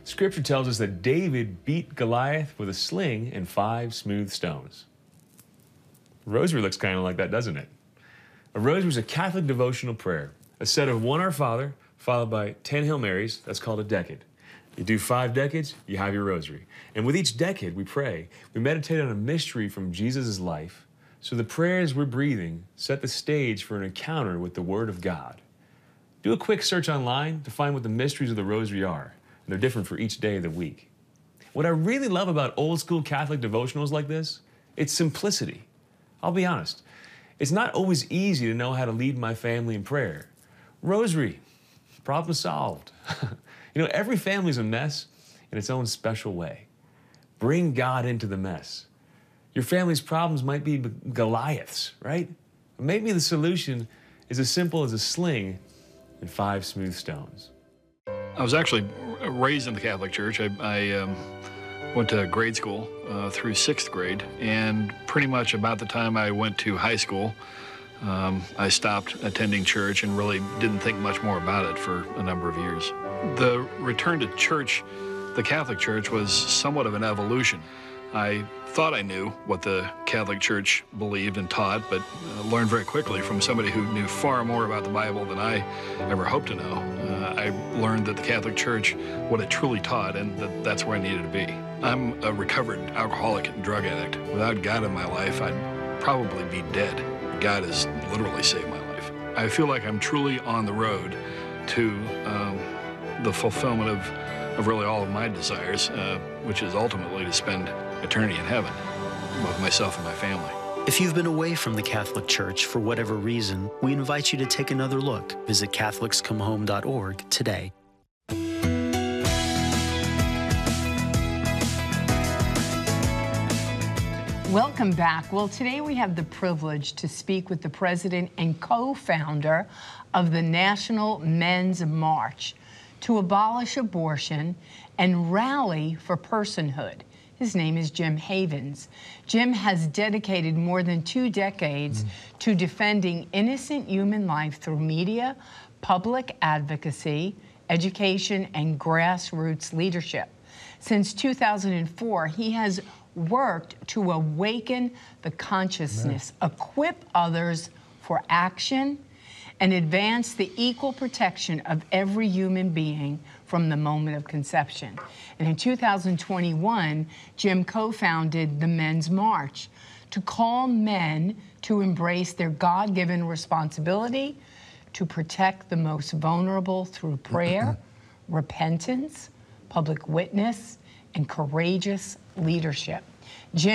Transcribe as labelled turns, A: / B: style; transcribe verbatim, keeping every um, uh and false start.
A: Scripture tells us that David beat Goliath with a sling and five smooth stones. A rosary looks kind of like that, doesn't it? A rosary is a Catholic devotional prayer, a set of one Our Father followed by ten Hail Marys. That's called a decade. You do five decades, you have your rosary. And with each decade, we pray. We meditate on a mystery from Jesus' life, so the prayers we're breathing set the stage for an encounter with the Word of God. Do a quick search online to find what the mysteries of the rosary are, and they're different for each day of the week. What I really love about old school Catholic devotionals like this, it's simplicity. I'll be honest, it's not always easy to know how to lead my family in prayer. Rosary, problem solved. You know, every family's a mess in its own special way. Bring God into the mess. Your family's problems might be Goliaths, right? Maybe the solution is as simple as a sling and five smooth stones.
B: I was actually raised in the Catholic Church. I, I um, went to grade school uh, through sixth grade, and pretty much about the time I went to high school, um, I stopped attending church and really didn't think much more about it for a number of years. The return to church, the Catholic Church, was somewhat of an evolution. I thought I knew what the Catholic Church believed and taught, but uh, learned very quickly from somebody who knew far more about the Bible than I ever hoped to know. Uh, I learned that the Catholic Church, what it truly taught, and that that's where I needed to be. I'm a recovered alcoholic and drug addict. Without God in my life, I'd probably be dead. God has literally saved my life. I feel like I'm truly on the road to um, the fulfillment of, of really all of my desires, uh, which is ultimately to spend eternity in heaven with myself and my family.
C: If you've been away from the Catholic Church for whatever reason, we invite you to take another look. Visit Catholics Come Home dot org today.
D: Welcome back. Well, today we have the privilege to speak with the president and co-founder of the National Men's March to abolish abortion and rally for personhood. His name is Jim Havens. Jim has dedicated more than two decades mm. to defending innocent human life through media, public advocacy, education, and grassroots leadership. Since two thousand four, he has worked to awaken the consciousness, Amen. Equip others for action, and advance the equal protection of every human being from the moment of conception. And in two thousand twenty-one, Jim co-founded the Men's March to call men to embrace their God-given responsibility to protect the most vulnerable through prayer, repentance, public witness, and courageous leadership. Jim